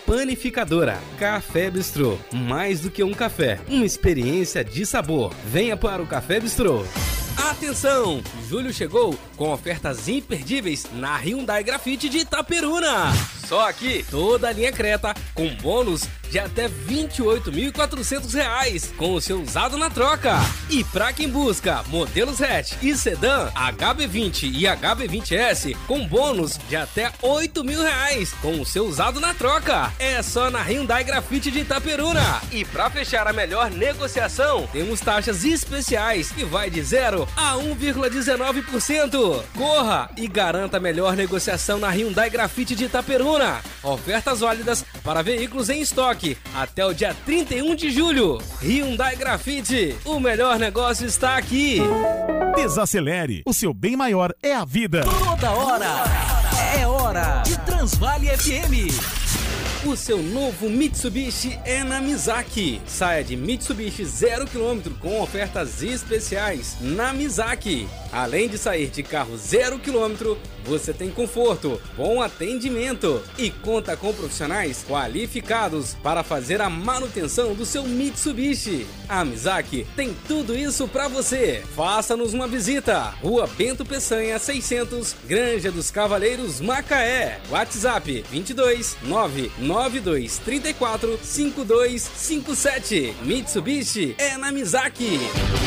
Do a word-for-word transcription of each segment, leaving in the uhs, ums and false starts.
Panificadora. Café Bistrô, mais do que um café, uma experiência de sabor. Venha para o Café Bistrô. Atenção! Julho chegou com ofertas imperdíveis na Hyundai Grafite de Itaperuna. Só aqui, toda a linha Creta com bônus de até vinte e oito mil e quatrocentos reais com o seu usado na troca. E pra quem busca modelos hatch e sedã H B vinte e H B vinte S com bônus de até oito mil reais com o seu usado na troca. É só na Hyundai Grafite de Itaperuna. E pra fechar a melhor negociação, temos taxas especiais que vai de zero a um vírgula dezenove por cento. Corra e garanta a melhor negociação na Hyundai Grafite de Itaperuna. Ofertas válidas para veículos em estoque até o dia trinta e um de julho. Hyundai Grafite, o melhor negócio está aqui. Desacelere, o seu bem maior é a vida. Toda hora é hora de Transvale F M. O seu novo Mitsubishi é na Mizaki. Saia de Mitsubishi zero quilômetro com ofertas especiais na Mizaki. Além de sair de carro zero quilômetro, você tem conforto, bom atendimento e conta com profissionais qualificados para fazer a manutenção do seu Mitsubishi. A Mizaki tem tudo isso para você. Faça-nos uma visita. Rua Bento Peçanha seiscentos, Granja dos Cavaleiros, Macaé. WhatsApp vinte e dois nove nove dois três quatro cinco dois cinco sete. Mitsubishi é na Mizaki.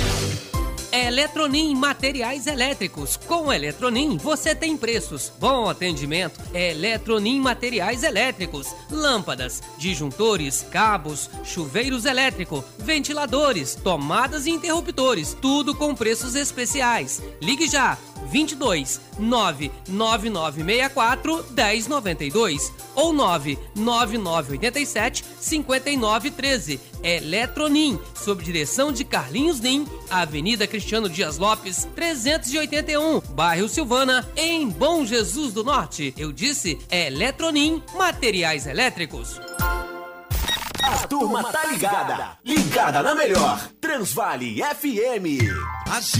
Eletronim Materiais Elétricos. Com Eletronim você tem preços, bom atendimento. Eletronim Materiais Elétricos. Lâmpadas, disjuntores, cabos, chuveiros elétricos, ventiladores, tomadas e interruptores. Tudo com preços especiais. Ligue já. vinte e dois nove nove nove seis quatro um zero nove dois ou nove nove nove oito sete cinco nove um três. Eletronim, sob direção de Carlinhos Nim, Avenida Cristiano Dias Lopes, trezentos e oitenta e um, bairro Silvana, em Bom Jesus do Norte. Eu disse Eletronim Materiais Elétricos. A turma tá ligada, ligada na melhor. Transvale F M.